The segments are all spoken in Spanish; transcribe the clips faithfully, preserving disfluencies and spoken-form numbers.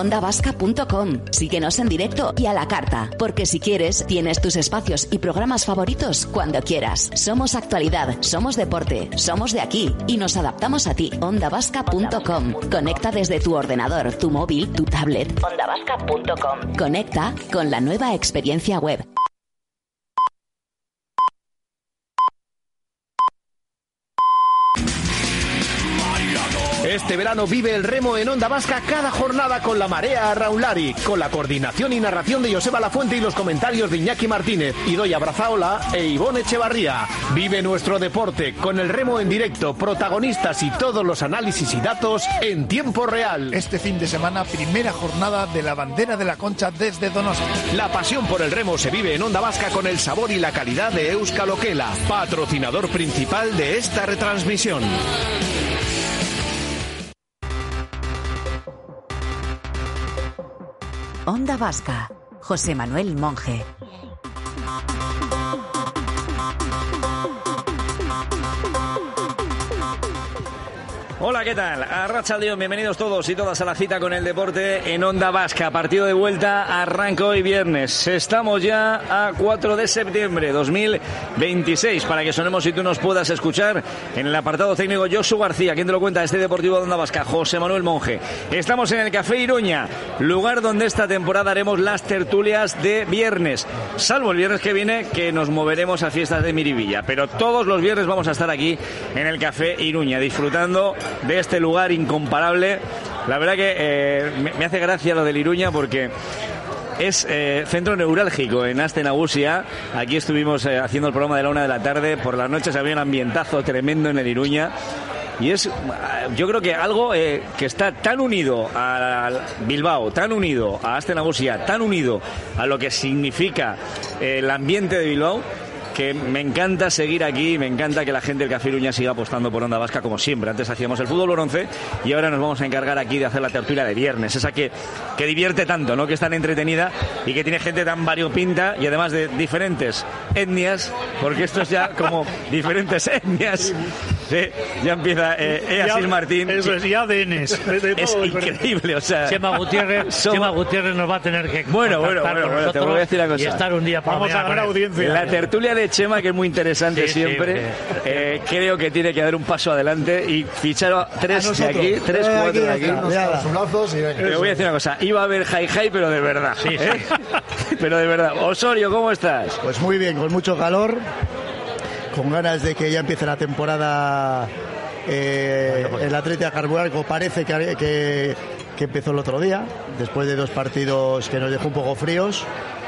onda vasca punto com. Síguenos en directo y a la carta, porque si quieres, tienes tus espacios y programas favoritos cuando quieras. Somos actualidad, somos deporte, somos de aquí y nos adaptamos a ti. onda vasca punto com. Conecta desde tu ordenador, tu móvil, tu tablet. onda vasca punto com. Conecta con la nueva experiencia web. Este verano vive el remo en Onda Vasca cada jornada con la marea Raulari, con la coordinación y narración de Joseba Lafuente y los comentarios de Iñaki Martínez, Idoia Brazaola e Ivonne Echevarría. Vive nuestro deporte con el remo en directo, protagonistas y todos los análisis y datos en tiempo real. Este fin de semana, primera jornada de la Bandera de la Concha desde Donosti. La pasión por el remo se vive en Onda Vasca con el sabor y la calidad de Euskal Okela, patrocinador principal de esta retransmisión. Onda Vasca, José Manuel Monje. Hola, ¿qué tal? Arratsaldeon, bienvenidos todos y todas a la cita con el deporte en Onda Vasca. Partido de vuelta arranca hoy viernes. Estamos ya a cuatro de septiembre dos mil veintiséis. Para que sonemos y tú nos puedas escuchar en el apartado técnico Josu García. ¿Quién te lo cuenta? Este Deportivo de Onda Vasca, José Manuel Monje. Estamos en el Café Iruña, lugar donde esta temporada haremos las tertulias de viernes. Salvo el viernes que viene, que nos moveremos a fiestas de Miribilla. Pero todos los viernes vamos a estar aquí en el Café Iruña, disfrutando de este lugar incomparable. La verdad que eh, me, me hace gracia lo del Iruña porque es eh, centro neurálgico en Aste Nagusia. Aquí estuvimos eh, haciendo el programa de la una de la tarde. Por las noches había un ambientazo tremendo en el Iruña. Y es, yo creo que algo eh, que está tan unido a Bilbao, tan unido a Aste Nagusia, tan unido a lo que significa eh, el ambiente de Bilbao, que me encanta seguir aquí, me encanta que la gente del Café Iruña siga apostando por Onda Vasca como siempre. Antes hacíamos el fútbol bronce y ahora nos vamos a encargar aquí de hacer la tertulia de viernes, esa que, que divierte tanto, ¿no? Que es tan entretenida y que tiene gente tan variopinta y además de diferentes etnias, porque esto es ya como diferentes etnias. Sí, ya empieza eh, Easil Martín. Eso es, y A D Ns. De, de es increíble, o sea... Chema Gutiérrez, somos... Chema Gutiérrez nos va a tener que bueno, bueno, bueno, bueno, te voy a decir una cosa. Y estar un día para Vamos a ganar audiencia. La tertulia de Chema, que es muy interesante sí, siempre, sí, eh, creo que tiene que dar un paso adelante y fichar a tres a de aquí, tres, eh, cuatro de aquí. aquí. Te voy a decir una cosa, iba a haber Jai Jai, pero de verdad. Sí, sí. ¿eh? Pero de verdad. Osorio, ¿cómo estás? Pues muy bien, con mucho calor, con ganas de que ya empiece la temporada. Eh, el Atlético Carbuarco parece que, que, que empezó el otro día, después de dos partidos que nos dejó un poco fríos.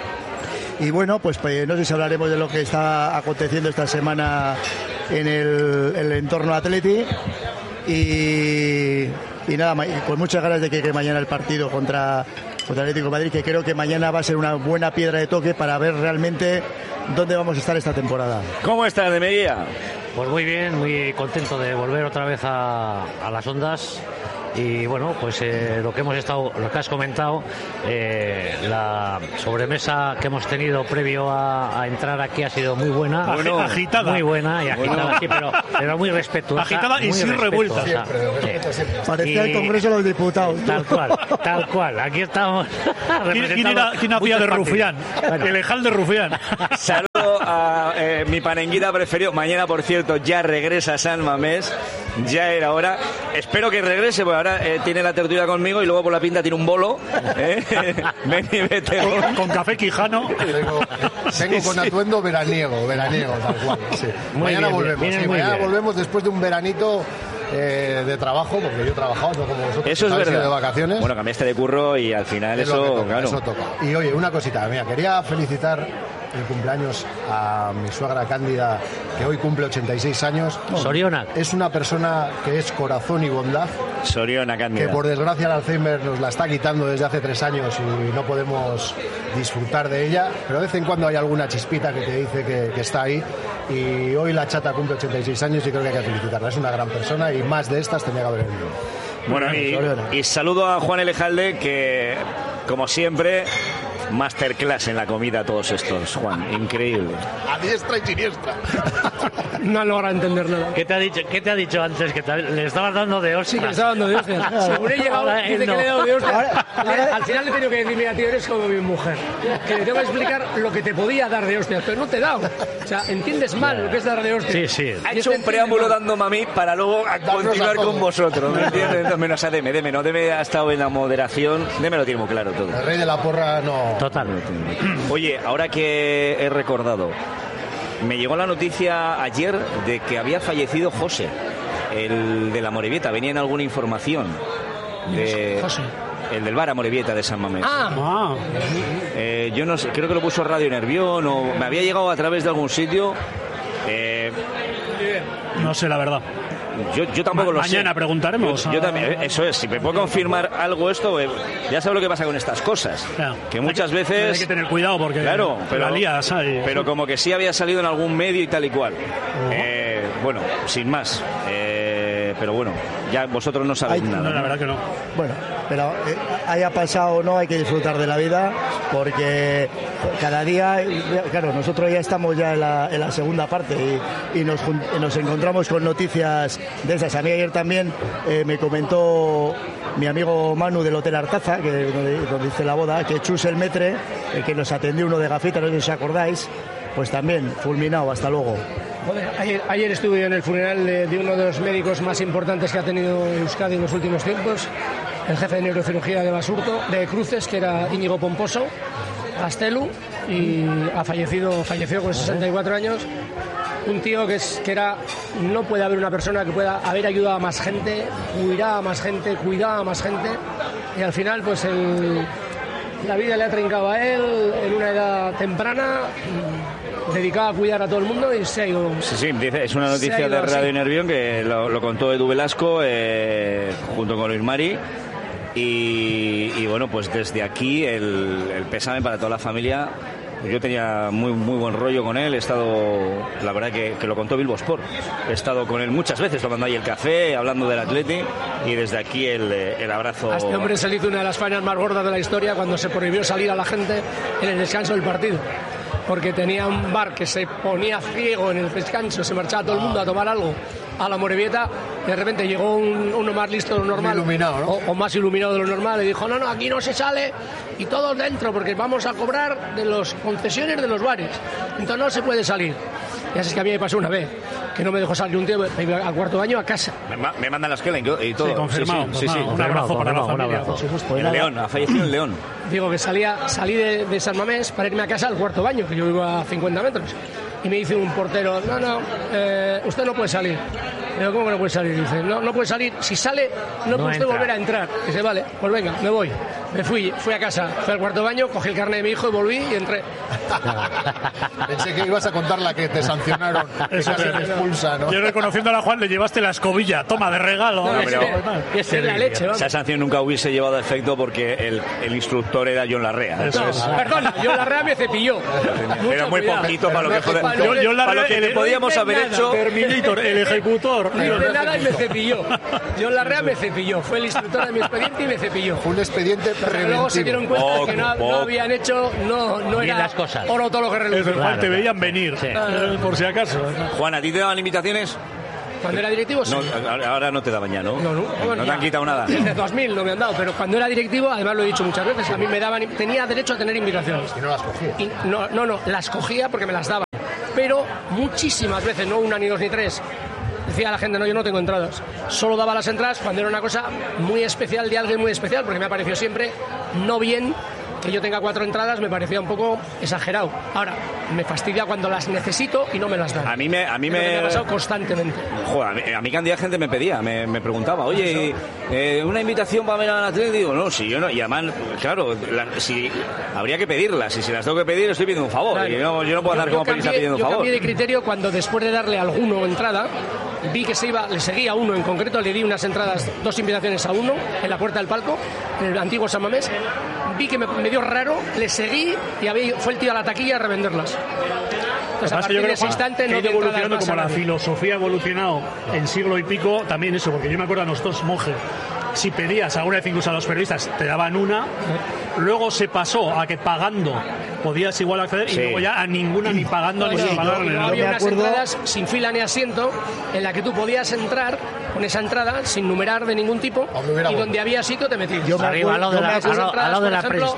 Y bueno, pues, pues no sé si hablaremos de lo que está aconteciendo esta semana en el, el entorno Atleti. Y, y nada, con muchas ganas de que, que mañana el partido contra, contra Atlético de Madrid, que creo que mañana va a ser una buena piedra de toque para ver realmente dónde vamos a estar esta temporada. ¿Cómo estás, de Meguía? Pues muy bien, muy contento de volver otra vez a, a las ondas. Y bueno, pues eh, lo que hemos estado, lo que has comentado, eh, la sobremesa que hemos tenido previo a, a entrar aquí ha sido muy buena, bueno, agitada, muy buena y agitada, bueno. Sí, pero, pero muy respetuosa, agitada y muy sin revuelta. Siempre, sí. Parecía el Congreso de los Diputados. Tal cual, tal cual. Aquí estamos. ¿Quién, era, ¿quién hacía de Rufián? Bueno. El ejal de Rufián. Saludo a eh, mi panenguita preferido. Mañana, por cierto, ya regresa San Mamés. Ya era hora. Espero que regrese, porque ahora eh, tiene la tertulia conmigo y luego por la pinta tiene un bolo. ¿eh? Ven y vete. Con, con café Quijano. Vengo, vengo sí, con atuendo sí. veraniego, veraniego, tal cual. Sí. Mañana bien, volvemos. Sí, mañana bien. volvemos después de un veranito. Eh, de trabajo, porque yo he trabajado, no como vosotros. Eso es verdad. De vacaciones. Bueno, cambiaste de curro y al final es eso, toca, claro. Eso toca. Y oye, una cosita, mira, quería felicitar el cumpleaños a mi suegra Cándida, que hoy cumple ochenta y seis años. Soriona. Es una persona que es corazón y bondad. Soriona Cándida. Que por desgracia el Alzheimer nos la está quitando desde hace tres años y no podemos disfrutar de ella, pero de vez en cuando hay alguna chispita que te dice que, que está ahí. Y hoy la chata cumple ochenta y seis años y creo que hay que felicitarla. Es una gran persona y más de estas tenía que haber venido. Bueno, y, y saludo a Juan Elejalde, que como siempre masterclass en la comida todos estos, Juan, increíble. A diestra y siniestra. No logra entender nada. ¿Qué te ha dicho, qué te ha dicho antes? Que te, le estabas dando de hostias. Sí, que le estaba dando de hostias. Según he llegado, Ahora dice él que no. le he dado de hostias. Ahora- ahora- Al final le he tenido que decir, mira, tío, eres como mi mujer. Que le tengo que explicar lo que te podía dar de hostias, pero no te he dado. O sea, entiendes mal lo que es dar de hostias. Sí, sí. Ha Y hecho este un preámbulo entiende dando mami para luego a continuar con vosotros, ¿me entiendes? Menos a Deme, Deme, no, Deme ha estado en la moderación, Deme lo tiene muy claro todo. El rey de la porra no. Total. Oye, ahora que he recordado, me llegó la noticia ayer de que había fallecido José, el de la Morevieta. Venía en alguna información. De, José. El del bar Amorebieta de San Mamés. Ah, Eh, yo no sé, creo que lo puso Radio Nervión o me había llegado a través de algún sitio. Eh, No sé la verdad. yo, yo tampoco Ma- lo sé. mañana preguntaremos Yo, yo a- también, eso es, si me puedo confirmar algo esto, eh, ya sabes lo que pasa con estas cosas. Ya. Que muchas Hay que- veces... Hay que tener cuidado porque Claro, pero, la lías ahí. pero como que sí había salido en algún medio y tal y cual. Eh, bueno, sin más. Eh, pero bueno, ya vosotros no sabéis Ay, nada. No, la ¿no? verdad que no. Bueno, pero eh, haya pasado o no, hay que disfrutar de la vida, porque cada día, claro, nosotros ya estamos ya en la, en la segunda parte y, y nos, jun- y nos encontramos con noticias de esas. A mí ayer también eh, me comentó mi amigo Manu del Hotel Artaza, que donde, donde hice la boda, que Chus el Metre, el que nos atendió uno de Gafita, no sé si os acordáis, pues también fulminado, hasta luego. joder, ayer, ayer estuve en el funeral de, de uno de los médicos más importantes que ha tenido Euskadi en los últimos tiempos, el jefe de neurocirugía de Basurto, de Cruces, que era Íñigo Pomposo, Gastelu, y ha fallecido, falleció con sesenta y cuatro años. Un tío que, es, que era, no puede haber una persona que pueda haber ayudado a más gente, cuidar a más gente, cuidar a más gente, y al final pues el, la vida le ha trincado a él en una edad temprana, dedicado a cuidar a todo el mundo y se ha ido. Sí, sí, dice, es una Se ha noticia ido de así. Radio Nervión que lo, lo contó Edu Velasco eh, junto con Luis Mari. Y, y bueno, pues desde aquí el, el pésame para toda la familia. Yo tenía muy muy buen rollo con él, he estado, la verdad que, que lo contó Bilbo Sport, he estado con él muchas veces tomando ahí el café, hablando del Atleti, y desde aquí el, el abrazo. A este hombre se le hizo una de las faenas más gordas de la historia cuando se prohibió salir a la gente en el descanso del partido. Porque tenía un bar que se ponía ciego en el descanso, se marchaba todo el mundo a tomar algo a la Morevieta, y de repente llegó un, uno más listo de lo normal, iluminado, ¿no? o, o más iluminado de lo normal, y dijo, no, no, aquí no se sale, y todos dentro, porque vamos a cobrar de las concesiones de los bares, entonces no se puede salir. Ya sabes que a mí me pasó una vez, que no me dejó salir un tío, me iba al cuarto baño a casa. Me, ma- me mandan la esquela y todo. Sí, confirmado. Sí, sí, sí, sí. Un abrazo para la confirmado, un familia. abrazo. Por supuesto, El nada. León, ha fallecido el León. Digo que salía, salí de, de San Mamés para irme a casa al cuarto baño, que yo vivo a cincuenta metros. Y me dice un portero, no, no, eh, usted no puede salir. Digo, ¿cómo que no puede salir? Dice, no, no puede salir. Si sale, no, No puede usted entra. volver a entrar. Dice, vale, pues venga, me voy. Me fui, fui a casa, fui al cuarto baño, cogí el carnet de mi hijo y volví y entré. Pensé que ibas a contar la que te sancionaron. Que Eso casi es. te expulsa, ¿no? Yo reconociéndola a Juan le llevaste la escobilla. Toma, de regalo. No, No, es, pero- que- es la leche, vamos. Esa sanción nunca hubiese llevado a efecto porque el, el instructor era John Larrea. Eso No, es. perdona, yo la rea me cepilló. Pero Mucho muy cuidado. poquito para lo que, joder, Para Yo, lo que- yo la para lo que le el- podíamos hice haber nada. hecho. Terminator, el ejecutor. No hice nada y me cepilló. Yo la rea me cepilló. Fue el instructor de mi expediente y me cepilló. Un expediente Pero luego se dieron preventivo. cuenta Poco, que no, poco. no habían hecho, no, no Bien era las cosas. oro todo lo que Eso, reluce. Juan, te veían venir. Sí. Eh, Por si acaso. Juan, ¿a ti te daban invitaciones? Cuando era directivo, sí. No, ahora- ahora no te daban ya, ¿no? No, no, bueno, te ya. han quitado nada. Desde dos mil no me han dado, pero cuando era directivo, además lo he dicho muchas veces, a mí me daban, tenía derecho a tener invitaciones. Y no las cogí. Y no, no, no, las cogía porque me las daban. Pero muchísimas veces, no una, ni dos, ni tres, decía la gente, no, yo no tengo entradas. Solo daba las entradas cuando era una cosa muy especial de alguien muy especial, porque me ha parecido siempre no bien que yo tenga cuatro entradas, me parecía un poco exagerado. Ahora, me fastidia cuando las necesito y no me las dan. A mí me, a mí Es lo que me me, ha pasado constantemente. joder, a mí, a mí cantidad de gente me pedía, me, me preguntaba, oye, eh, una invitación para ver al Atleti, digo, no, si yo no, y además, claro, la- si habría que pedirlas, y si las tengo que pedir estoy pidiendo un favor, Claro. y no, yo no puedo andar como cambié, periodista pidiendo un yo favor. cambié de criterio cuando después de darle a alguno entrada, vi que se iba, le seguía a uno en concreto, le di unas entradas, dos invitaciones a uno en la puerta del palco, en el antiguo San Mamés, vi que me, me dio raro, le seguí y había, fue el tío a la taquilla a revenderlas. Entonces, a Además, que yo partir de creo ese Juan, instante que no ha di ido entradas evolucionando más como a la nadie. filosofía ha evolucionado en siglo y pico, también eso, porque yo me acuerdo a nosotros monjes, si pedías alguna vez incluso a los periodistas te daban una, luego se pasó a que pagando podías igual acceder sí. y luego ya a ninguna ni pagando ni sin pagar. No, había unas entradas sin fila ni asiento en la que tú podías entrar con esa entrada sin numerar de ningún tipo y donde había sitio te metías. Yo arriba, al lado de la, al lado de la prensa.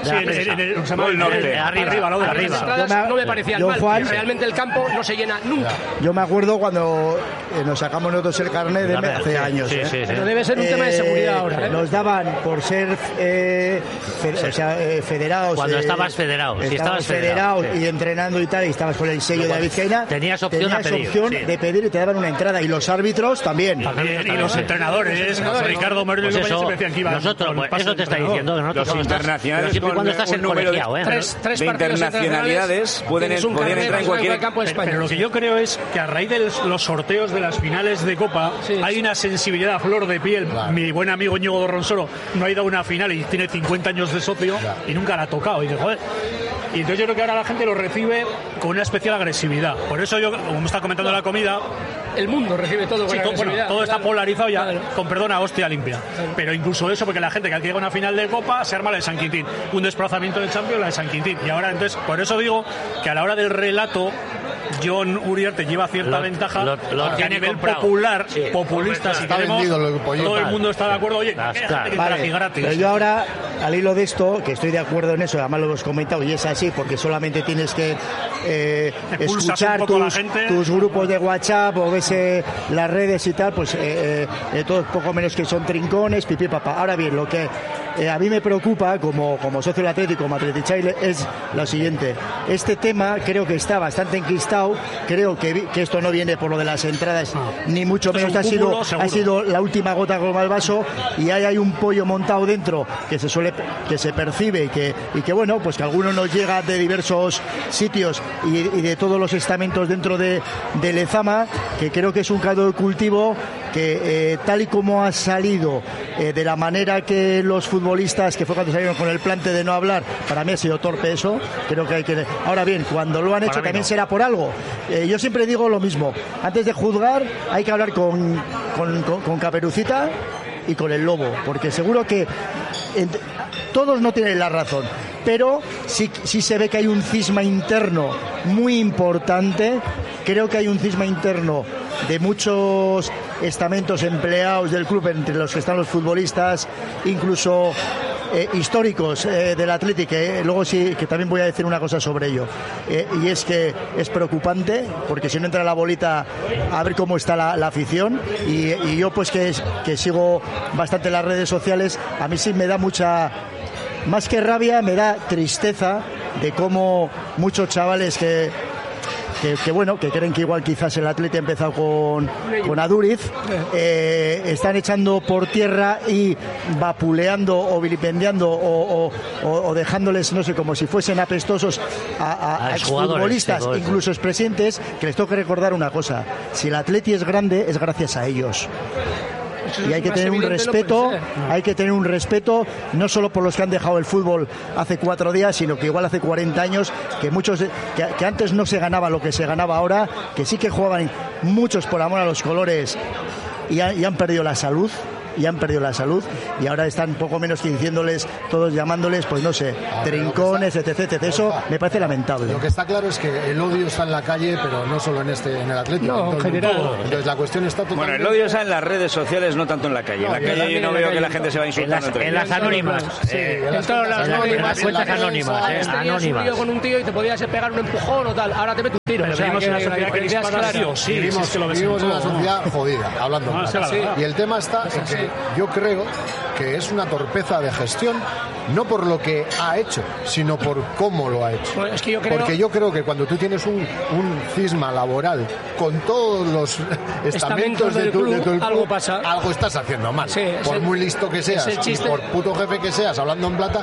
Arriba, al lado de la prensa. No me parecían mal, Juan, realmente el campo no se llena nunca. Yo me acuerdo cuando eh, nos sacamos nosotros el carnet de hace sí, años. Sí, ¿eh? sí, sí. Pero debe ser un eh, tema de seguridad ahora. ¿eh? Nos daban por ser eh, fe, sí. o sea, eh, federados. Cuando eh, estabas federado. Si estabas federado sí. y entrenando y tal, y estabas con el sello de David Caina, tenías opción, tenías a pedir, opción sí. de pedir y te daban una entrada. Y los árbitros también. también y los sí. entrenadores. No, Ricardo Moreno pues eso, me decían que iba nosotros, pues, eso te está diciendo. Que nosotros los internacionales siempre cuando estás en colegiado, de, ¿eh? tres, tres de internacionalidades pueden, pueden entrar en cualquier campo de España. Pero, pero lo que yo creo es que a raíz de los sorteos de las finales de Copa sí. hay una sensibilidad a flor de piel. Claro. Mi buen amigo Íñigo Dorronsoro no ha ido a una final y tiene cincuenta años de socio claro. y nunca la ha tocado. Y dice, joder. Y entonces yo creo que ahora la gente lo recibe con una especial agresividad. Por eso yo, como me está comentando la comida, el mundo recibe todo con sí, todo, bueno, todo está polarizado ya, claro. con perdón a hostia limpia. Claro. Pero incluso eso, porque la gente que llega a una final de Copa se arma la de San Quintín. Un desplazamiento de Champions, la de San Quintín. Y ahora entonces, por eso digo que a la hora del relato John Uriarte lleva cierta lo, ventaja lo, lo porque a nivel comprado. popular, sí. populista, si queremos, todo el mundo está de acuerdo. Oye, ¿qué gente que vale. aquí gratis? Pero yo ahora, al hilo de esto, que estoy de acuerdo en eso, además lo hemos comentado y es así, porque solamente tienes que eh, escuchar tus, tus grupos de WhatsApp o ves eh, las redes y tal, pues eh, eh, todo poco menos que son trincones, pipí, papá. Ahora bien, lo que eh, a mí me preocupa como, como socio del Atlético, como Atletichaile, es lo siguiente. Este tema creo que está bastante enquistado. Creo que, que esto no viene por lo de las entradas, no. ni mucho menos. Ha sido, ha sido la última gota con el vaso y ahí hay un pollo montado dentro que se suele que se percibe y que, y que bueno, pues que alguno nos llega de diversos sitios y, y de todos los estamentos dentro de, de Lezama, que creo que es un caldo de cultivo que eh, tal y como ha salido eh, de la manera que los futbolistas, que fue cuando salieron con el plante de no hablar, para mí ha sido torpe eso. Creo que hay que ahora bien, cuando lo han hecho también no. será por algo. Eh, yo siempre digo lo mismo, antes de juzgar hay que hablar con, con, con, con Caperucita y con el lobo, porque seguro que en, todos no tienen la razón, pero sí, sí se ve que hay un cisma interno muy importante. Creo que hay un cisma interno de muchos estamentos empleados del club, entre los que están los futbolistas, incluso eh, históricos eh, del Atlético, eh, luego sí que también voy a decir una cosa sobre ello, eh, y es que es preocupante, porque si no entra la bolita a ver cómo está la, la afición, y, y yo pues que, que sigo bastante las redes sociales, a mí sí me da mucha, más que rabia, me da tristeza de cómo muchos chavales que Que, que bueno, que creen que igual quizás el Atleti ha empezado con, con Aduriz, eh, están echando por tierra y vapuleando o vilipendiando o, o, o, o dejándoles, no sé, como si fuesen apestosos a, a, a exfutbolistas, incluso expresidentes, que les tengo que recordar una cosa: si el Atleti es grande es gracias a ellos. Y hay que tener un respeto, hay que tener un respeto no solo por los que han dejado el fútbol hace cuatro días, sino que igual hace cuarenta años, que muchos que, que antes no se ganaba lo que se ganaba ahora, que sí que jugaban muchos por amor a los colores y, ha, y han perdido la salud. Y han perdido la salud y ahora están poco menos que diciéndoles, todos llamándoles, pues no sé, trincones, etc, etcétera. Eso me parece lamentable. Lo que está claro es que el odio está en la calle, pero no solo en este, en el Atlético, no, en general. Entonces la cuestión está totalmente... Bueno, el odio está en las redes sociales, no tanto en la calle. En la calle yo no veo que la gente se va insultando entre ellos. En las anónimas. Sí, en todas las anónimas. En las cuentas anónimas. Antes tenías un lío con un tío y te podías pegar un empujón o tal. Ahora te metes un tiro. Pero vivimos en una sociedad que dispara sí o sí. Vivimos en una sociedad jodida, hablando mal. Y el tema está en que yo creo que es una torpeza de gestión, no por lo que ha hecho, sino por cómo lo ha hecho. Bueno, es que yo creo... Porque yo creo que cuando tú tienes un, un cisma laboral con todos los estamentos de tu, club, de tu club, algo pasa. Algo estás haciendo mal. Sí, por el, muy listo que seas, y por puto jefe que seas, hablando en plata,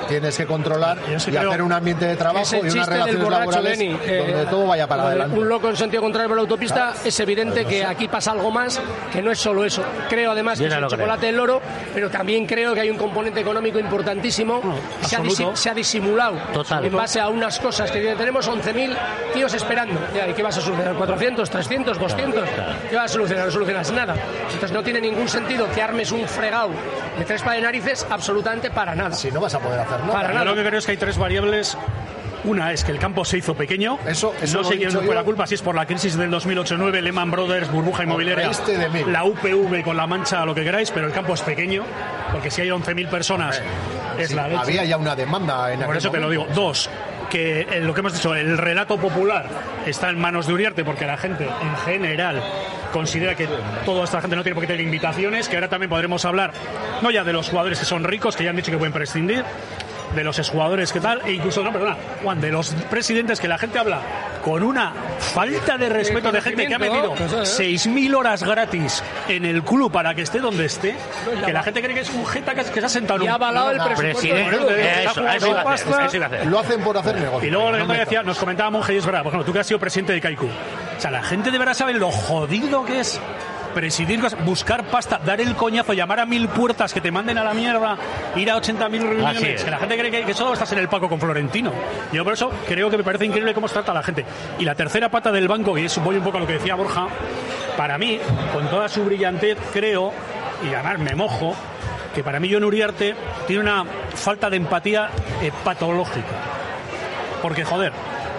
tienes que controlar y, y creo... hacer un ambiente de trabajo y unas relaciones laborales Lenny, eh, donde todo vaya para adelante. Un loco en sentido contrario por la autopista, es evidente que aquí pasa algo más, que no es solo eso. Creo además que es el chocolate del loro, pero también creo que hay un componente económico importantísimo. No, se, ha disi- se ha disimulado Total. en base a unas cosas que tenemos once mil tíos esperando. Ya, ¿y qué vas a solucionar? ¿cuatrocientos, trescientos, doscientos? ¿Qué vas a solucionar? No solucionas nada. Entonces no tiene ningún sentido que armes un fregado de tres pares de narices absolutamente para nada. Si no vas a poder hacer nada. Para nada. Yo lo que creo es que hay tres variables. Una es que el campo se hizo pequeño. Eso, eso no sé quién fue la culpa, si es por la crisis del dos mil ocho nueve, Lehman Brothers, burbuja inmobiliaria, la U P V con la Mancha, lo que queráis, pero el campo es pequeño, porque si hay once mil personas, eh, es sí, la leche. Había ya una demanda en Por eso momento. Te lo digo. Dos, que eh, lo que hemos dicho, el relato popular está en manos de Uriarte, porque la gente en general considera que toda esta gente no tiene por qué tener invitaciones, que ahora también podremos hablar, no ya de los jugadores que son ricos, que ya han dicho que pueden prescindir, de los exjugadores que tal, e incluso, no, perdona, Juan, de los presidentes, que la gente habla con una falta de respeto de gente que ha metido seis mil horas gratis en el club para que esté donde esté, que la gente cree que es un jeta que se ha sentado en un... Y ha avalado el presupuesto. Lo hacen por hacer negocio. Y luego no decía, nos comentaba Monge, y es verdad, por ejemplo, tú que has sido presidente de Kaiku, o sea, la gente deberá saber lo jodido que es presidir, buscar pasta, dar el coñazo, llamar a mil puertas que te manden a la mierda, ir a ochenta mil reuniones, que la gente cree que, que solo estás en el Paco con Florentino. Yo por eso creo que me parece increíble cómo se trata a la gente. Y la tercera pata del banco, y eso voy un poco a lo que decía Borja, para mí, con toda su brillantez, creo, y además me mojo, que para mí Jon Uriarte tiene una falta de empatía eh, patológica. Porque, joder,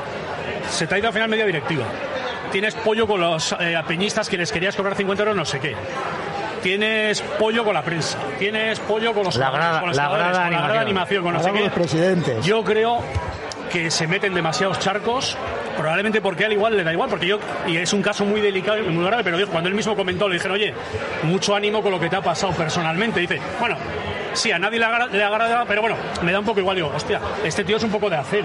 se te ha ido al final media directiva. Tienes pollo con los eh, peñistas que les querías cobrar cincuenta euros, no sé qué. Tienes pollo con la prensa. Tienes pollo con los la grada, con los la grada, con la grada de animación, con no sé qué. Los presidentes. Yo creo que se meten demasiados charcos, probablemente porque a él igual le da igual, porque yo, y es un caso muy delicado y muy grave, pero dijo, cuando él mismo comentó, le dijeron, oye, mucho ánimo con lo que te ha pasado personalmente. Dice, bueno, sí, a nadie le agrada, le agrada, pero bueno, me da un poco igual. Digo, hostia, este tío es un poco de acero.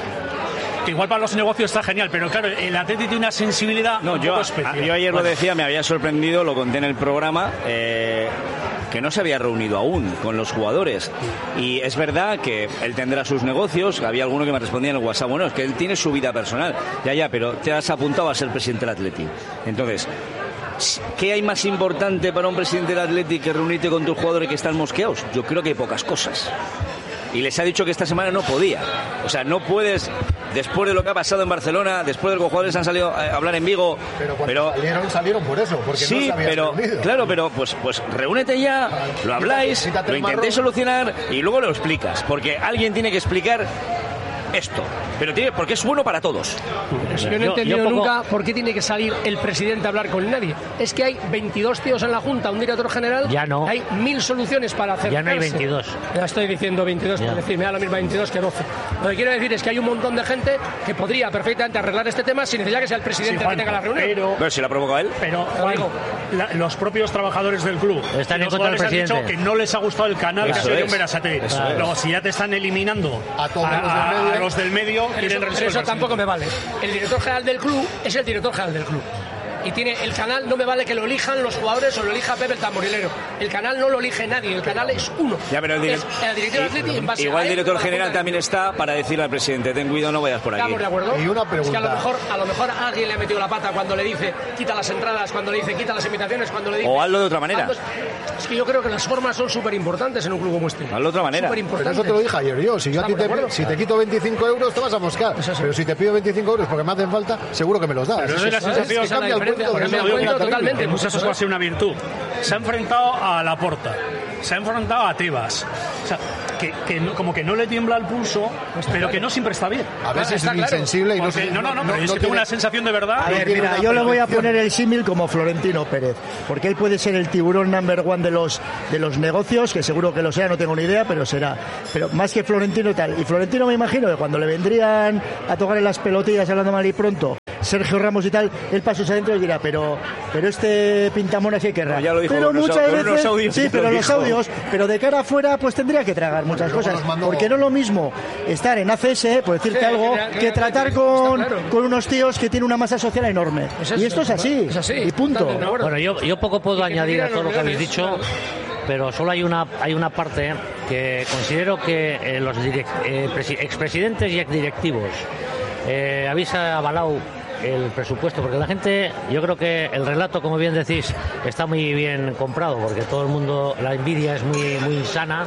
Que igual para los negocios está genial, pero claro, el Atleti tiene una sensibilidad no, un yo, poco especial. Yo ayer bueno. lo decía, me había sorprendido, lo conté en el programa, eh, que no se había reunido aún con los jugadores. Y es verdad que él tendrá sus negocios, había alguno que me respondía en el WhatsApp, bueno, es que él tiene su vida personal. Ya, ya, pero te has apuntado a ser presidente del Atleti. Entonces, ¿qué hay más importante para un presidente del Atleti que reunirte con tus jugadores que están mosqueados? Yo creo que hay pocas cosas. Y les ha dicho que esta semana no podía. O sea, no puedes, después de lo que ha pasado en Barcelona, después de que los jugadores han salido a hablar en Vigo. Pero cuando pero, salieron, salieron por eso, porque sí, no se habían pero, reunido. claro, pero pues, pues reúnete ya, lo habláis, quítate, quítate lo intentéis solucionar y luego lo explicas. Porque alguien tiene que explicar esto, pero tiene, porque es bueno para todos. Yo no he entendido yo, yo nunca poco... por qué tiene que salir el presidente a hablar con nadie. Es que hay veintidós tíos en la Junta, un director general, ya no. Hay mil soluciones para hacer. Ya no hay veintidós. Ya estoy diciendo veintidós, por decir, me da lo mismo veintidós que doce. Lo que quiero decir es que hay un montón de gente que podría perfectamente arreglar este tema sin necesidad que sea el presidente sí, Juan, que tenga la reunión. Pero, pero si la provoca él. Pero, Juan, la, los propios trabajadores del club están en contra del presidente. Han dicho que no les ha gustado el canal Eso que ha sido es. Berasategui. Luego, si ya te están eliminando a todos a, los del medio, a los del medio Eso, eso tampoco me vale. El director general del club es el director general del club. Y tiene el canal, no me vale que lo elijan los jugadores o lo elija Pepe el tamborilero. El canal no lo elige nadie, el canal es uno. Ya, pero el, direct... es el director Atleti en base igual a el director él, general también está para decirle al presidente, ten cuidado, no vayas por aquí. Estamos de acuerdo. Y una pregunta. Es que a lo mejor, a lo mejor alguien le ha metido la pata cuando le dice quita las entradas, cuando le dice quita las invitaciones, cuando le dice... O hazlo de otra manera. Es que yo creo que las formas son súper importantes en un club como este. Hazlo de otra manera. Pero eso te lo dije ayer yo. Si yo a ti te, si te quito veinticinco euros te vas a moscar. Pero si te pido veinticinco euros porque me hacen falta, seguro que me los das. Pero eso es la sensación. Cambia el punto totalmente. Pues eso va a ser una virtud. Se ha enfrentado a Laporta, se ha enfrentado a Tebas. O sea, que, que no, como que no le tiembla el pulso, pero que no siempre está bien. A veces es insensible y no Porque, no, no, no, pero no, es no que tengo una sensación de verdad. A ver, mira, yo le voy a poner el símil como Florentino Pérez, porque él puede ser el tiburón number one de los de los negocios, que seguro que lo sea, no tengo ni idea, pero será. Pero más que Florentino tal. Y Florentino me imagino que cuando le vendrían a tocar en las pelotillas hablando mal y pronto Sergio Ramos y tal, él pasó adentro y dirá, pero pero este pintamonas sí querrá. No, pero muchas veces, los audios, sí, pero los dijo. audios, pero de cara afuera pues tendría que tragar muchas cosas, porque no es lo mismo estar en A C S, por decirte sí, algo, que, que tratar con, claro. con unos tíos que tienen una masa social enorme. Es eso, y esto es así, es así, y punto. Bueno, yo, yo poco puedo añadir a todo lo que habéis dicho, pero solo hay una hay una parte que considero que eh, los direct, eh, presi- expresidentes y exdirectivos eh, habéis avalado el presupuesto, porque la gente, yo creo que el relato, como bien decís, está muy bien comprado, porque todo el mundo, la envidia es muy, muy insana.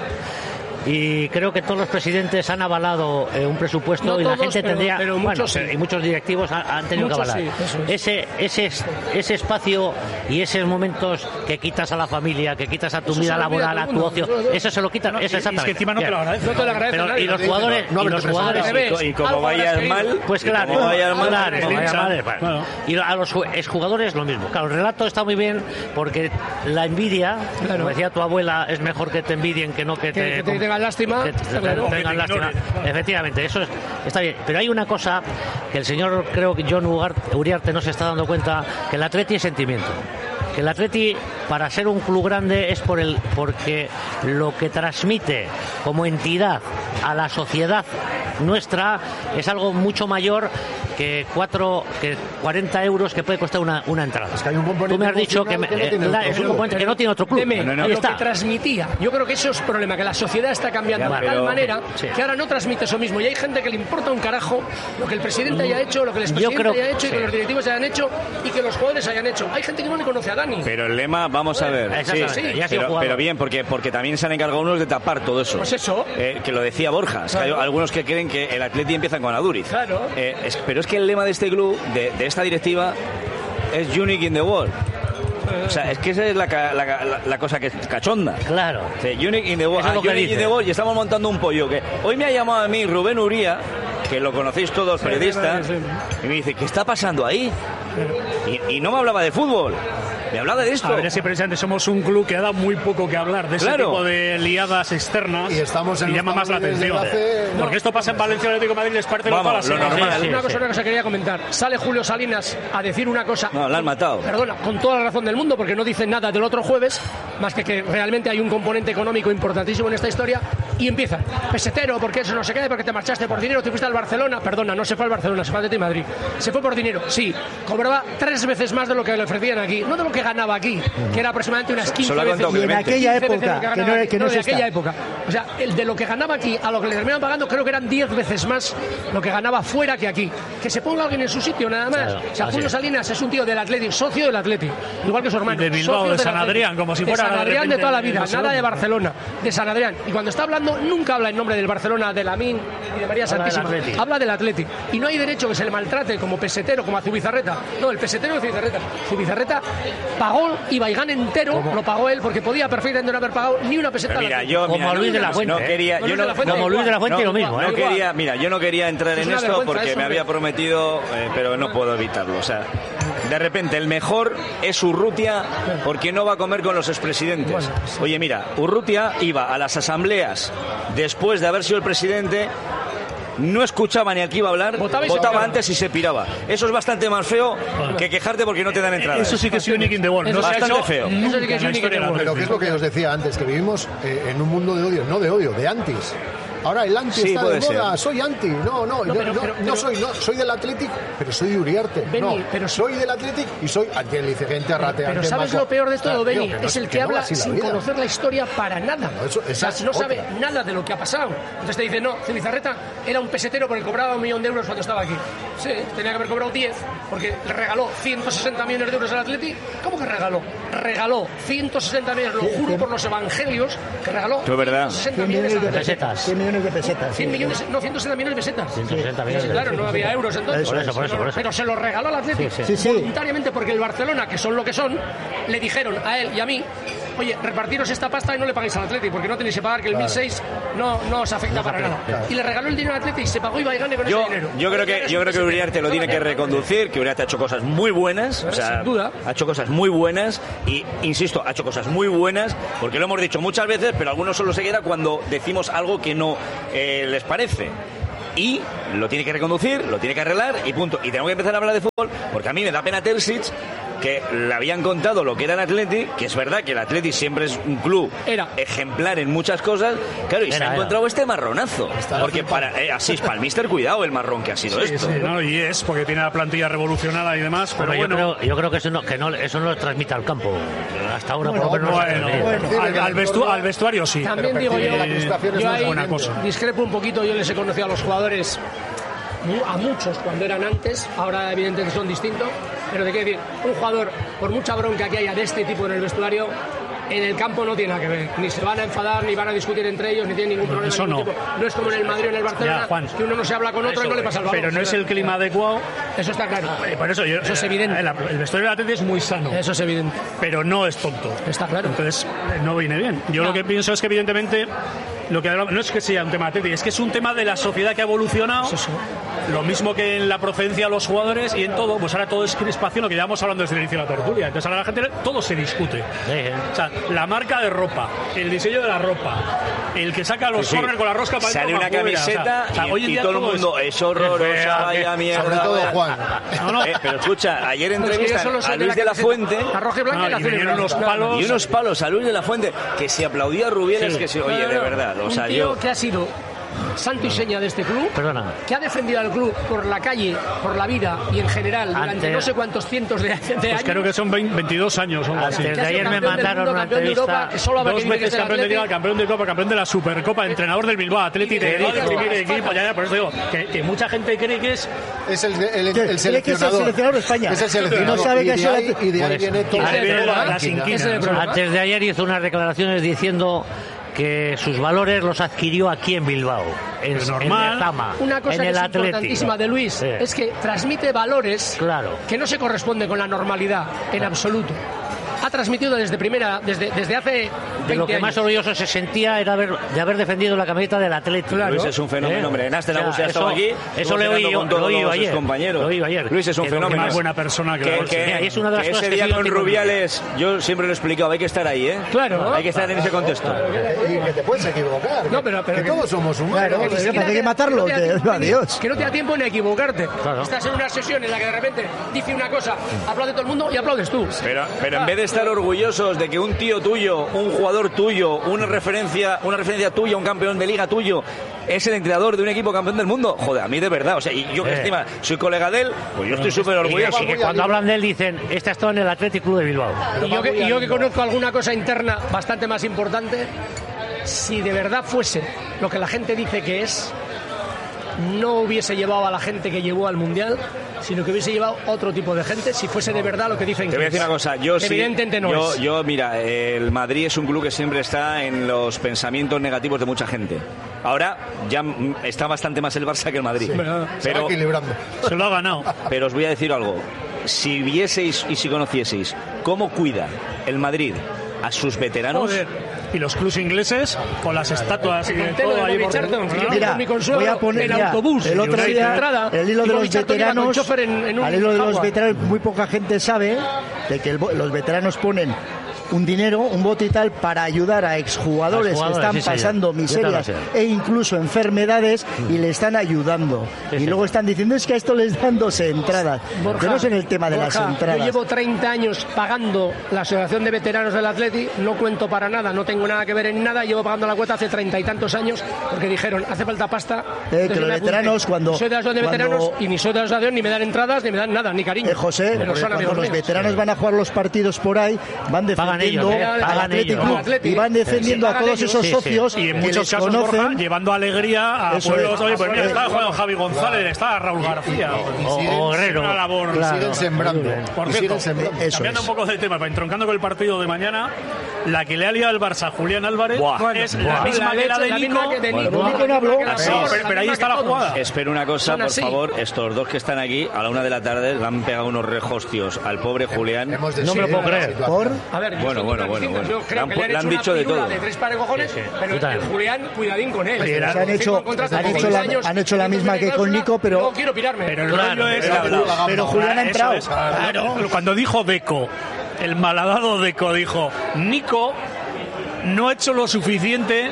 Y creo que todos los presidentes han avalado eh, un presupuesto no y todos, la gente pero, tendría pero bueno, muchos sí. y muchos directivos han, han tenido muchos que avalar sí, es. ese ese ese espacio y esos momentos que quitas a la familia, que quitas a tu Eso vida se lo olvida laboral, a todo tu el ocio, mundo. eso se lo quitan, No, eso y- exactamente. y es que encima no te lo Bien. agradecen. No te lo agradecen Pero, nadie. y los No, jugadores, no, y no, los no, jugadores, al revés. Y, y como Algo vayas habrás mal, pues y claro, como vayas mal, claro, es como vayas hincha. mal, vale. Bueno. Y a los ju- exjugadores lo mismo. Claro, el relato está muy bien porque la envidia, Claro. como decía tu abuela, es mejor que te envidien que no que Que- te que te tengan lástima, que te- está que claro. te tengan Que te lástima. ignoren. Efectivamente, eso es- está bien. Pero hay una cosa que el señor, creo que John Ugarte- Uriarte no se está dando cuenta, que el Atleti es sentimiento. Que el Atleti, para ser un club grande, es por el porque lo que transmite como entidad a la sociedad nuestra es algo mucho mayor que cuatro que cuarenta euros que puede costar una, una entrada. Es que hay un componente Tú me has dicho que, me- emocional que no eh, tiene la- otro es un club. componente que no tiene otro club. Deme, No, no, Ahí lo está. que transmitía. Yo creo que eso es problema, que la sociedad está cambiando Ya, de tal pero- manera sí. que ahora no transmite eso mismo. Y hay gente que le importa un carajo lo que el presidente haya hecho, lo que el Yo expresidente creo- haya hecho, y sí. que los directivos hayan hecho y que los jugadores hayan hecho. Hay gente que no le conoce a Dani. Pero el lema, vamos a ver. Exactamente, Sí, ya ha sido pero, jugador. pero bien, porque, porque también se han encargado unos de tapar todo eso. Pues eso. Eh, que lo decía Borja. Es que hay Claro. algunos que creen que el Atleti empieza con Aduriz. Claro. Eh, es- pero es que el lema de este club, de, de esta directiva, es Unique in the World. O sea, es que esa es la, ca- la, la- la cosa que es cachonda. Claro. Sí, Unique in the World. Eso es lo Ah, que Unique dice. in the World, y estamos montando un pollo. Que hoy me ha llamado a mí Rubén Uría, que lo conocéis todos, periodista, sí. y me dice, ¿qué está pasando ahí? Y, y no me hablaba de fútbol, me hablaba de esto. A ver, es que precisamente somos un club que ha dado muy poco que hablar de ese Claro. tipo de liadas externas Y estamos en los llama más la tabloides atención. desde hace- Porque esto pasa en Valencia, Atlético de Madrid, les parte Vamos, local lo así. normal. Sí, una sí, cosa, sí. una cosa quería comentar. Sale Julio Salinas a decir una cosa. No, la han matado. Perdona, con toda la razón del mundo, porque no dicen nada del otro jueves, más que que realmente hay un componente económico importantísimo en esta historia, y empieza, pesetero, porque eso no se qué, porque te marchaste por dinero, te fuiste al Barcelona. Perdona, no se fue al Barcelona, se fue al Atlético de Madrid. Se fue por dinero, sí, cobraba tres veces más de lo que le ofrecían aquí, no de lo que ganaba aquí, que era aproximadamente unas quince Solo ha veces. contado Y en Clemente. aquella quince veces época, lo que ganaba no, aquí. que no No, es de esta. aquella época. O sea, el de lo que ganaba aquí a lo que le terminaban pagando, creo que eran diez veces más lo que ganaba fuera que aquí. Que se ponga alguien en su sitio, nada más. Claro, o sea, así Julio es. Salinas es un tío del Atleti, socio del Atleti, igual que su hermano. Y de Bilbao, socio de del San Atleti. Adrián, como si fuera de San de Adrián de repente toda la el vida, Barcelona. nada de Barcelona, de San Adrián. Y cuando está hablando, nunca habla en nombre del Barcelona, de Lamín y de María Habla del Santísima. Atleti. Habla del Atleti. Y no hay derecho que se le maltrate como pesetero, como a Zubizarreta. No, el pesetero es Zubizarreta. Zubizarreta pagó y Baigán entero, lo pagó él, porque podía perfectamente no haber pagado ni una peseta. Pero al mira, Atleti. yo Como mira, Luis no, de la no Fuente, quería, ¿eh? yo Luis no, de la Fuente, no- Como Luis de la Fuente, no, lo mismo, no ¿eh? quería, mira, yo no quería entrar Es en una esto vergüenza porque eso, me hombre. había prometido, eh, pero no puedo evitarlo. O sea, de repente el mejor es Urrutia porque no va a comer con los expresidentes. Oye, mira, Urrutia iba a las asambleas después de haber sido el presidente. No escuchaba ni al que iba a hablar, Votaba y se votaba piraba. antes y se piraba. Eso es bastante más feo que quejarte porque no te dan entrada. Eso sí que es unique in the world. Eso No se ha bastante hecho feo. nunca Eso sí que es en la unique historia in the de la world. Pero que es lo que os decía antes, que vivimos eh, en un mundo de odio, no de odio, de antis. Ahora el anti Sí, está puede de moda, ser. soy anti. No, no, yo pero- no, pero- no pero- soy, no, soy del Athletic, pero soy de Uriarte. Beni, no, pero- soy del Athletic y soy anti-inteligente, rateante. Pero ¿sabes maco. lo peor de todo, Claro, Beni? tío, que no- Es el que, no va habla así la sin vida. conocer la historia para nada. No, eso- o esa sea, es no sabe otra. nada de lo que ha pasado. Entonces te dice, no, Zubizarreta era un pesetero porque cobraba un millón de euros cuando estaba aquí. Sí, tenía que haber cobrado diez porque le regaló ciento sesenta millones de euros al Atleti. ¿Cómo que regaló? Regaló ciento sesenta millones, lo juro por los evangelios, que regaló Eso es verdad. ciento sesenta cien millones millones al de Atleti. Pesetas. cien millones de pesetas. cien sí. millones, no, ciento sesenta millones de pesetas. ciento sesenta millones Sí, de claro, no pesetas. había euros entonces. Por eso, por eso, por eso. Pero se lo regaló al Atlético. Sí, sí. Sí, sí. Voluntariamente, porque el Barcelona, que son lo que son, le dijeron a él y a mí, oye, repartiros esta pasta y no le paguéis al Atlético, porque no tenéis que pagar, que el mil seis no, no os afecta para nada. Y le regaló el dinero al Atlético y se pagó y va y gane con Yo, ese dinero. yo creo que yo creo que Uriarte lo tiene que reconducir, que Uriarte ha hecho cosas muy buenas, o sea, Sin duda. ha hecho cosas muy buenas y insisto, ha hecho cosas muy buenas, porque lo hemos dicho muchas veces, pero algunos solo se queda cuando decimos algo que no eh, les parece. Y lo tiene que reconducir, lo tiene que arreglar y punto. Y tengo que empezar a hablar de fútbol porque a mí me da pena Terzic que le habían contado lo que era el Atleti, que es verdad que el Atleti siempre es un club era. ejemplar en muchas cosas, claro, y era, se ha era. encontrado este marronazo. Porque para, eh, así es, para el míster, cuidado el marrón que ha sido Sí, esto. sí, no, y es porque tiene la plantilla revolucionada y demás, pero Hombre, bueno. yo, creo, yo creo que eso no, que no, eso no lo transmite al campo. Hasta ahora Bueno, por lo menos no se Bueno, transmite. al, al vestu- al vestuario sí. También pero digo yo, la frustración es yo más ahí buena cosa. discrepo un poquito, yo les he conocido a los jugadores, mu- a muchos cuando eran antes, ahora evidentemente son distintos, pero de qué decir, un jugador, por mucha bronca que haya de este tipo en el vestuario, en el campo no tiene nada que ver, ni se van a enfadar, ni van a discutir entre ellos, ni tienen ningún problema. eso ningún no. tipo. No es como en el Madrid o en el Barcelona, Ya, Juan. que uno no se habla con otro Eso, y no le pasa el balón. pero no es el clima adecuado. Eso está claro. Eh, Por eso, yo, Eso es evidente. El, el vestuario del Atleti es muy sano, Eso es evidente. pero no es tonto. Está claro. Entonces, eh, no viene bien. Yo No. lo que pienso es que, evidentemente, lo que hablamos- no es que sea un tema Atleti, es que es un tema de la sociedad que ha evolucionado. Eso sí. Lo mismo que en la procedencia de los jugadores y en todo, pues ahora todo es crispación, lo que llevamos hablando desde el inicio de la tertulia. Entonces ahora la gente, todo se discute. Sí, sí. O sea, la marca de ropa, el diseño de la ropa, el que saca los Sí, sí. corners con la rosca para Sale adentro, una para afuera. camiseta O sea, o sea, y, hoy en y día todo el todo mundo es- es horrorosa, Qué fea, vaya qué- mierda. Sobre todo vaya- Juan. No, no. Eh, pero escucha, ayer Pero es que yo entrevistan solo soy a Luis de la camiseta, Fuente la roja y blanca No, y la y azul y vinieron blanca. unos palos. y unos palos a Luis de la Fuente que se aplaudía a Rubiales, Sí. que se, No, oye, no, de no. verdad, o Un sea, tío yo... que ha sido santo y seña de este club, Perdona. que ha defendido al club por la calle, por la vida y en general durante Antes- no sé cuántos cientos de, de Pues años. creo que son veinte, veintidós años o algo así. Antes Que ha de sido ayer me campeón del mandaron mundo, una campeón de Europa, entrevista. que solo habla Dos que dice que veces es el campeón de Liga, Atleti. campeón de Copa, campeón de la Supercopa, entrenador del Bilbao Atleti, Y de- delegado del y de- primer equipo, ya, ya, por eso digo, que, que mucha gente cree que es... Es el, el, el, ¿Qué? el ¿Cree que es el seleccionador. seleccionador de España? Es el seleccionador. Y no sabe y que de es el- ahí, y de ahí Pues, viene todo. ahí viene la- la Ese es el sinquina, ¿no? problema. Antes de ayer hizo unas declaraciones diciendo que sus valores los adquirió aquí en Bilbao, en, Pues en normal. Lezama, Una cosa en que el es Atleti. importantísima de Luis Sí. es que transmite valores Claro. que no se corresponden con la normalidad en absoluto. Ha transmitido desde primera, desde, desde hace De veinte lo que más años. orgulloso se sentía era haber, de haber defendido la camiseta del Atleti. Claro. Luis es un fenómeno, ¿Eh? hombre. En Aster O sea, Nagusia ha estado eso- aquí. Eso estuvo le oí cenando yo, con lo todos oí sus ayer. compañeros. Lo oí ayer. Luis es un Que lo que fenómeno. Más buena persona que, Que, la que- Mira, y es una de las que cosas ese que día sí yo con tengo Rubiales, yo siempre lo he explicado, hay que estar ahí, ¿eh? Claro. Hay que estar en ese contexto. Y que te puedes equivocar. No, pero- pero que que- todos somos humanos. Claro, Que ni pues, siquiera ¿para qué te- matarlo? que no te da Que- tiempo ni- adiós. Que no te da tiempo ni a equivocarte. Claro. Estás en una sesión en la que de repente dice una cosa, aplaude todo el mundo y aplaudes tú. Pero, pero en vez de estar orgullosos de que un tío tuyo, un jugador tuyo, una referencia, una referencia tuya, un campeón de liga tuyo, es el entrenador de un equipo campeón del mundo, joder, a mí de verdad, o sea, y yo que Eh. encima soy colega de él, pues yo estoy súper Y que, orgulloso. y que cuando hablan de él dicen, este ha estado en el Athletic Club de Bilbao. Y yo, que, y yo que conozco alguna cosa interna bastante más importante, si de verdad fuese lo que la gente dice que es, no hubiese llevado a la gente que llevó al Mundial, sino que hubiese llevado otro tipo de gente, si fuese de verdad lo que dicen Te que voy a es. decir una cosa, yo sí, Evidentemente no yo, es. yo, mira, el Madrid es un club que siempre está en los pensamientos negativos de mucha gente. Ahora ya mm, está bastante más el Barça que el Madrid. Pero- Se va Pero, equilibrando. Se lo ha ganado. pero os voy a decir algo. Si vieseis y si conocieseis cómo cuida el Madrid a sus veteranos, Joder. Y los clubs ingleses con las estatuas y de Conté lo todo de ahí Bobby por Charlton, que yo Mira, con mi consuelo voy a poner en mira, autobús. el otro United día entrada, el hilo y de Bobby los Charlton iba con veteranos, chofer en- en un al hilo de los Jaguar. veteranos muy poca gente sabe de que el bo- los veteranos ponen un dinero, un bote y tal para ayudar a exjugadores A exjugadores, que están sí, señor. pasando Yo te lo miserias sé. e incluso enfermedades y le están ayudando. Sí, y sí. luego están diciendo es que a esto les dan dos entradas. Borja, Yo no sé en el tema de Borja, las entradas. Yo llevo treinta años pagando la Asociación de Veteranos del Atleti, no cuento para nada, no tengo nada que ver en nada, llevo pagando la cuota hace treinta y tantos años porque dijeron, hace falta pasta. Eh, Entonces que yo los me apunté. veteranos cuando- Soy de la Asociación de cuando- Veteranos y ni soy de la Asociación, ni me dan entradas, ni me dan nada, ni cariño. Eh, José, Pero porque son cuando amigos los míos. veteranos van a jugar los partidos por ahí, van Pagan defendiendo ellos, eh, al pagan Athletic ellos. Club Atleti. y van defendiendo Sí, a pagan todos ellos. esos Sí, sí. socios Y en que muchos les casos, conocen. Borja, llevando alegría a Eso pueblos. es. Oye, pues mira, Eh, está jugando Javi González, está Raúl García. O, o Herrero. Una labor. Claro. Siguen sembrando. Por Y cierto, siguen sembrando. Eso cambiando es. un poco de tema, pero entroncando con el partido de mañana, la que le ha liado el Barça a Julián Álvarez Buah. es Buah. la misma que la de La Nico. misma que de Nico. Bueno, la Nico no misma habló. que la Sí, peor, pero- pero ahí misma está que la todos. jugada. espero una cosa, Son por así. favor, estos dos que están aquí, a la una de la tarde le han pegado unos rejostios al pobre Julián. Hemos No me lo puedo decidido la creer. situación. Por A ver, yo Bueno, estoy bueno, totalmente bueno, distinto. bueno. Yo Le creo han que pu- le han le han hecho dicho una de pirula todo. de tres pares de cojones, Sí, sí, pero totalmente. el Julián, cuidadín con él. Pues Firma han hecho, un contrato han con hecho seis la, años, han hecho la entonces misma tiene que con cláusula, Nico, pero no quiero pirarme. Pero el Claro, rollo es. era hablado. pero Julián ha Eso entrado. es. Cuando dijo Deco, el malhadado Deco dijo: Nico no ha hecho lo suficiente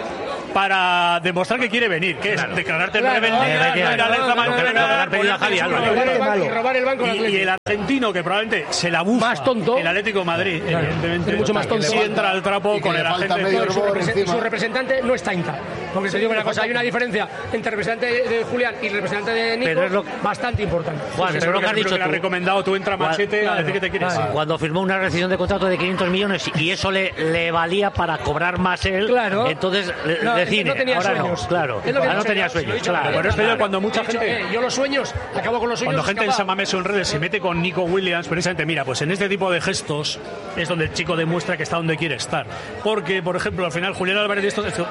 para demostrar que quiere venir, que es declararte Claro. rebelde, Claro. ir a la Claro. Manzana, Claro. ponerte Javi en su Álvarez. lugar. Y robar el banco al Y, y Atlético. el argentino, que probablemente se la bufa, Más tonto. el Atlético de Madrid, Claro. evidentemente, Es mucho más tonto. si entra al trapo y que con le el falta agente. medio No, su, hervor represent- encima. su representante no está Inca. Porque te digo una cosa, hay una diferencia entre el representante de, de Julián y el representante de Nico Pero es lo- bastante importante. Juan, Sí, pero lo que has seguro dicho le has tú. recomendado, tú entra Machete a decir que te quieres. claro. Cuando firmó una rescisión de contrato de quinientos millones y eso le, le valía para cobrar más él, Claro. entonces le- No, de es que cine, no tenía ahora sueños. no, claro, Es lo que ahora he no dicho, tenía se lo he sueños, dicho. claro. Bueno, esto ya cuando mucha He dicho, gente- eh, yo los sueños, acabo con los sueños. Cuando gente en escapado. Samamés o en redes se mete con Nico Williams, precisamente, mira, pues en este tipo de gestos es donde el chico demuestra que está donde quiere estar. Porque, por ejemplo, al final Julián Álvarez de estos... esto-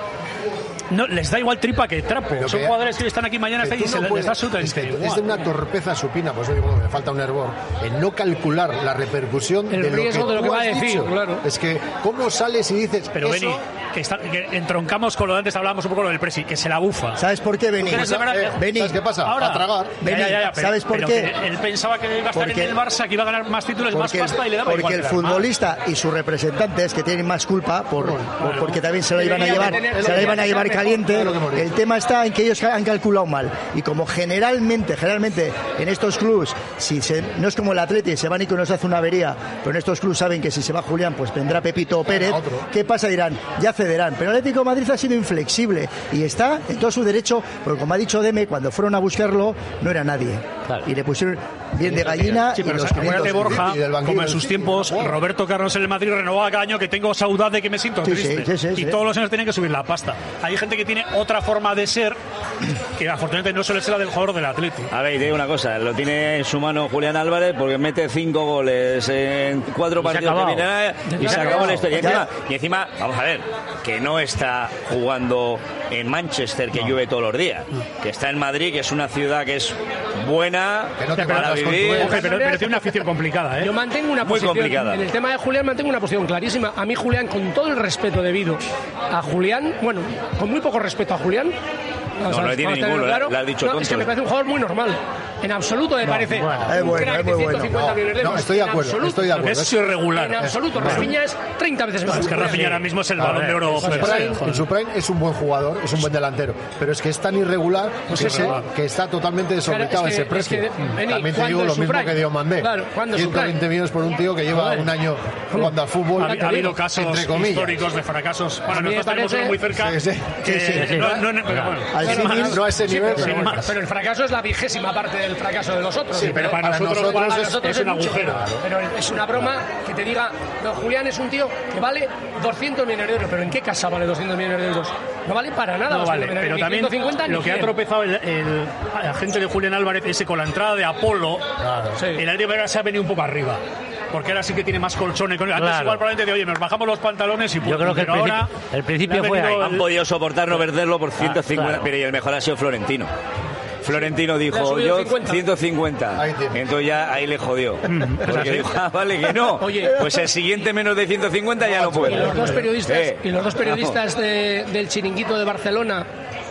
no, les da igual tripa que trapo. Pero Son que- jugadores que están aquí mañana que y tú se no les puedes- da es, que absolutamente es igual. de una torpeza supina, pues oye, bueno, me falta un hervor, en no calcular la repercusión El de lo riesgo que, de lo que tú va a has decir, dicho. claro. Es que, ¿cómo sales y dices Pero eso? Beni, que, está- que entroncamos con lo de antes, hablábamos un poco lo del Presi, que se la bufa. ¿Sabes por qué, Beni? Pues, eh, Beni, ¿Sabes qué pasa? Ahora, a tragar. Ya, ya, ya, ya, pero- ¿sabes por pero qué? que él pensaba que iba a estar Porque- en el Barça, que iba a ganar más títulos, más Porque, pasta y le daba porque igual. el que dar más. futbolista y sus representantes que tienen más culpa por, por- porque también se la iban a Deberían llevar de tener- se la iban a llevar mejor, caliente. es lo que hemos dicho. El tema está en que ellos han calculado mal y como generalmente generalmente en estos clubs si se, no es como el Atleti, se van y que nos hace una avería, pero en estos clubs saben que si se va Julián pues vendrá Pepito o Pérez. otro. ¿Qué pasa? Dirán, ya cederán, pero el Atlético de Madrid ha sido inflexible y está en todo su derecho, porque como ha dicho Deme, cuando fueron a buscarlo no era nadie Claro. y le pusieron bien de gallina. Sí, y pero los acuérdate, quinientos. Borja, y del banquillo como en del sus City, tiempos, wow. Roberto Carlos en el Madrid renovaba cada año que tengo saudade de que me siento Sí, triste. sí, sí, sí, y sí. todos los años tienen que subir la pasta. Hay gente que tiene otra forma de ser que afortunadamente no suele ser la del jugador del Atlético. A ver, te digo una cosa, lo tiene en su mano Julián Álvarez porque mete cinco goles en cuatro Y se ha partidos que acabado. vienen y se Ya acabó la acabado. historia. Y Ya. encima, y encima, vamos a ver, que no está jugando en Manchester, que llueve todos los días, que está en Madrid, que es una ciudad que es buena Que no te para matas con vivir. tu Oje, pero, pero tiene una afición complicada, ¿eh? Yo mantengo una Muy posición. complicada. En el tema de Julián mantengo una posición clarísima. A mí Julián, con todo el respeto debido a Julián, bueno, con muy poco respeto a Julián. No, no le tiene vamos a tenerlo ninguno, claro. le has dicho No, tonto. es que me parece un jugador muy normal. En absoluto me parece bueno, es un bueno, crack es muy de bueno. ciento cincuenta millones de No, euros. estoy de En acuerdo, absoluto. estoy de acuerdo. Es irregular. En absoluto. Rafinha es treinta veces mejor. Es que Rafinha ahora mismo es el balón de oro. En su prime- en su prime es un buen jugador, es un buen delantero, pero es que es tan irregular que, se- irregular. que está totalmente desorbitado Claro, es que- ese precio. es que, Beni, También te ¿cuándo digo es lo su mismo prime? que dio Mandé. Claro, ¿cuándo es su ciento veinte prime? millones por un tío que lleva Joder. un año jugando al fútbol. Ha, ha habido casos entre comillas. históricos de fracasos. Bueno, A mí me nosotros tenemos parece- uno muy cerca. Sí, sí. que- Sí, sí, sí. No, no, no, pero bueno. Al Sin símil, más, no a ese Sí, nivel, pero, pero sin bueno. más. pero el fracaso es la vigésima parte del fracaso de los otros. Sí, pero para nosotros, para Para es- nosotros es un mucho. agujero. Pero es una broma que te diga, no, Julián es un tío que vale doscientos millones de euros. ¿Pero en qué casa vale doscientos millones de euros? No vale para nada. No doscientos vale, millones, pero ni también ciento cincuenta ni lo que ha cien. tropezado el, el agente de Julián Álvarez ese con la entrada de Apolo, Sí. el Atlético de Madrid se ha venido un poco arriba. Porque ahora sí que tiene más colchón. Antes Claro. igual probablemente de, oye, nos bajamos los pantalones y Yo creo que el pero ahora principio- el principio le ha fue venido ahí. Han podido soportar no perderlo por ciento cincuenta, claro. pero y el mejor ha sido Florentino. Florentino Le ha dijo, subido yo cincuenta. ciento cincuenta. Ahí tiene. Entonces ya ahí le jodió. Porque dijo, ah, vale, que no. Oye. Pues el siguiente menos de ciento cincuenta ya no Y puede. los dos periodistas, Eh, y los dos periodistas de- del chiringuito de Barcelona.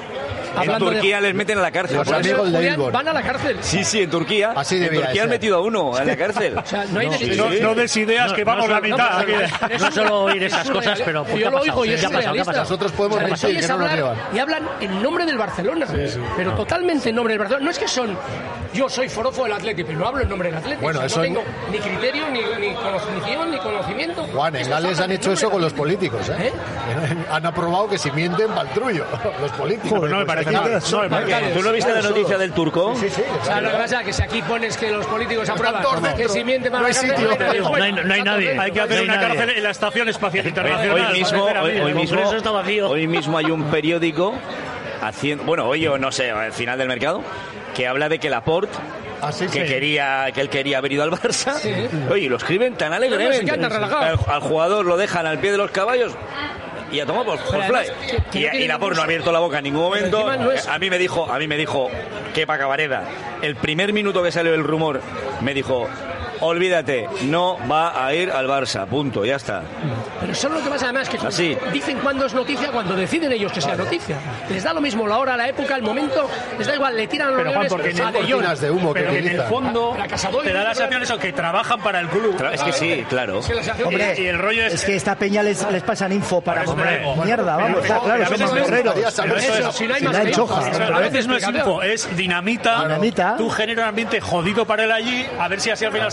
En hablando de- Turquía les meten a la cárcel. Los por eso. amigos de Julián, Ilbon. van a la cárcel. Sí, sí, en Turquía. Así en debía Turquía han ser. metido a uno en la cárcel. O sea, no hay Sí, de- No, sí. no des ideas que vamos no, la no, mitad. no, aquí. no, No suelo oír Es esas surreal. cosas, pero ¿qué yo ha lo pasado? oigo y es ¿Qué ha pasado? ¿Qué ha surrealista. pasado? Nosotros podemos O sea, les decir oyes que no nos hablar llevan. y hablan en nombre del Barcelona, pero totalmente en nombre del Barcelona. No es que son, yo soy forofo del Atlético, pero no hablo en nombre del Atlético. Bueno, O sea, eso no en- tengo ni criterio, ni, ni conocimiento, ni conocimiento. Juan, en Estos Gales hablan han en hecho nombre eso con del los políticos, ¿eh? ¿Eh? Han aprobado que si mienten, pa'l trullo. Los políticos. Pues no me parece mal. No me parece mal. ¿Tú no viste la noticia del turco? Sí, sí. O sea, lo que pasa es que si aquí pones que los políticos aprueban todos dentro. que si mienten van No a hay la cárcel, sitio. no hay- No hay- no hay nadie. Hay que hacer No hay una nadie. cárcel en la Estación Espacial Internacional. Hoy mismo, para hoy, hacer a hoy mí. mismo, Congreso está vacío. hoy mismo hay un periódico haciendo, bueno, hoy o no sé, al final del mercado, que habla de que Laporte, Ah, sí, que sí. quería, que él quería haber ido al Barça, Sí. oye, lo escriben tan alegremente. se quedan tan relajados. Al, al jugador lo dejan al pie de los caballos. Y a tomar por, por Pero fly. además, que- que no Y, y tiene Laporte no ningún- ha abierto la boca en ningún Pero momento. encima no es- A mí me dijo, a mí me dijo, Kepa Cabareda, el primer minuto que salió el rumor, me dijo, olvídate, no va a ir al Barça, punto, ya está. Pero eso es lo que pasa además, que Así. dicen cuándo es noticia, cuando deciden ellos que sea noticia. Les da lo mismo la hora, la época, el momento, les da igual, le tiran los Pero Juan, porque a De Jong. de humo que pero que en el fondo te da la sensación eso, que trabajan para el club. Es que sí, claro. Hombre, y el rollo es, es que esta peña les, les pasan info para Pero, comer hombre, mierda, pero, vamos, pero, está claro, pero a somos veces guerreros. Pero eso es- Si no hay Si más no hay que choja. info, a veces no es info, es dinamita. Dinamita. Tú generas un ambiente jodido para él allí, a ver si así al final